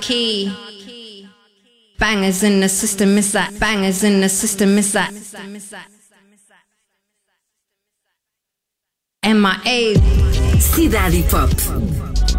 key. Bangers in the system, is that? Bangers in the system, is that? MIA. Cidade Hip Hop.